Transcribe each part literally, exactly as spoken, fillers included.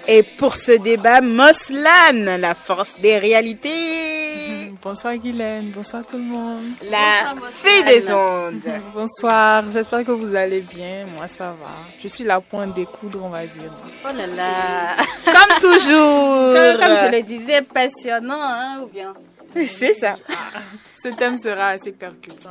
Et pour ce débat, Moslan, la force des réalités. Bonsoir Guylaine, bonsoir tout le monde. La fée des ondes. Bonsoir, j'espère que vous allez bien, moi ça va. Je suis la pointe des coudres, on va dire. Oh là là. Comme toujours. Comme, comme je le disais, passionnant, hein, ou bien? C'est ça. Ah, ce thème sera assez percutant.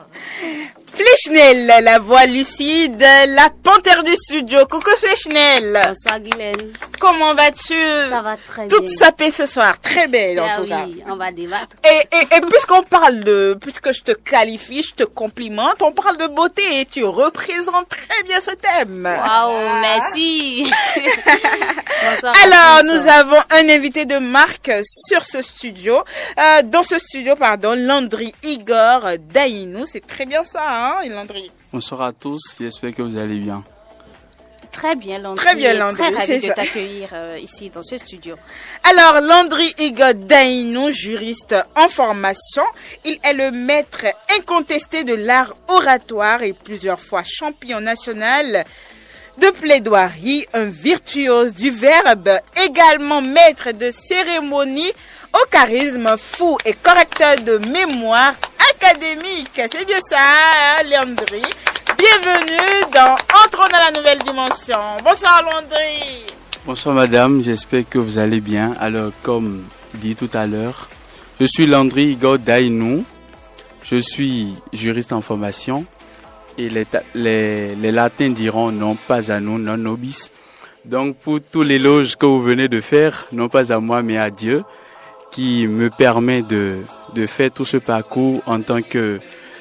Fléchnel, la voix lucide, la panthère du studio. Coucou Fléchnel. Bonsoir Guylaine. Comment vas-tu? Ça va très Toute bien. Toute sapée ce soir, très belle en ah tout oui, cas. On va débattre. Et, et, et puisqu'on parle de, puisque je te qualifie, je te complimente, on parle de beauté et tu représentes très bien ce thème. Waouh, merci. Bonsoir. Alors, nous avons un invité de marque sur ce studio, euh, dans ce studio, pardon, Landry Igor Daïnou. C'est très bien ça, hein, Landry? Bonsoir à tous, j'espère que vous allez bien. Très bien, Landry. Très bien, Landry. Très ravi de t'accueillir euh, ici dans ce studio. Alors, Landry Igor Daïnou, juriste en formation, il est le maître incontesté de l'art oratoire et plusieurs fois champion national de plaidoirie, un virtuose du verbe, également maître de cérémonie au charisme fou et correcteur de mémoire académique. C'est bien ça, hein, Landry? Bienvenue dans Entrons dans la nouvelle dimension. Bonsoir Landry. Bonsoir madame, j'espère que vous allez bien. Alors comme dit tout à l'heure, je suis Landry Igor Daïnou, je suis juriste en formation et les, les, les latins diront non pas à nous, non nobis. Donc pour tous les éloges que vous venez de faire, non pas à moi mais à Dieu, qui me permet de, de faire tout ce parcours en tant que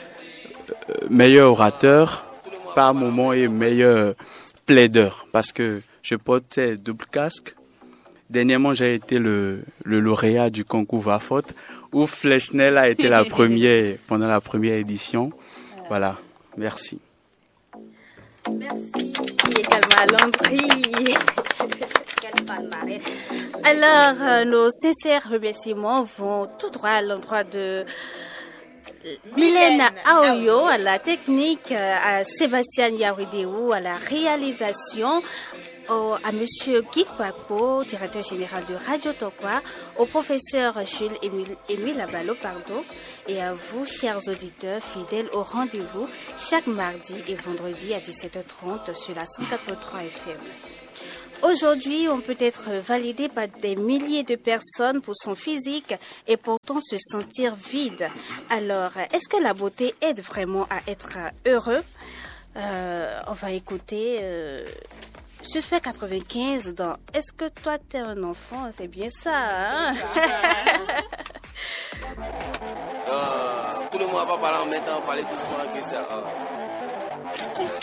meilleur orateur par moment et meilleur plaideur, parce que je porte ces doubles casques. Dernièrement, j'ai été le, le lauréat du concours Vafot, où Fléchnel a été la première pendant la première édition. Voilà, merci. Merci également à Landry. Quel palmarès. Alors, euh, nos sincères remerciements vont tout droit à l'endroit de Mylène Aoyo à la technique, à Sébastien Yaouidéou à la réalisation, au, à Monsieur Guy Papo, directeur général de Radio Tokwa, au professeur Jules Émile, Émile Abalo, pardon, et à vous, chers auditeurs fidèles au rendez-vous chaque mardi et vendredi à dix-sept heures trente sur la cent quatre-vingt-trois F M. Aujourd'hui, on peut être validé par des milliers de personnes pour son physique et pourtant se sentir vide. Alors, est-ce que la beauté aide vraiment à être heureux? euh, On va écouter euh, Suspect quatre-vingt-quinze dans Est-ce que toi t'es un enfant? C'est bien ça, hein? euh, Tout le monde va pas parler en même temps, parler doucement que ça.